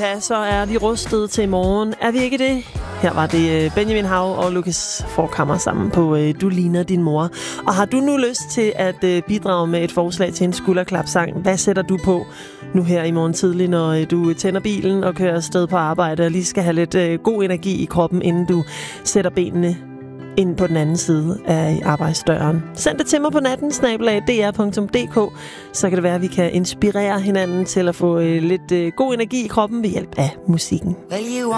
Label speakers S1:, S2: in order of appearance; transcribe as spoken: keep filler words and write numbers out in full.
S1: Uha, så er vi rustet til i morgen. Er vi ikke det? Her var det Benjamin Hav og Lucas Forkammer sammen på Du ligner din mor. Og har du nu lyst til at bidrage med et forslag til en skulderklapsang? Hvad sætter du på nu her i morgen tidlig, når du tænder bilen og kører afsted på arbejde og lige skal have lidt god energi i kroppen, inden du sætter benene ind på den anden side af arbejdsdøren? Send det til mig på natten snabel-a d r punktum d k, så kan det være, at vi kan inspirere hinanden til at få lidt god energi i kroppen ved hjælp af musikken.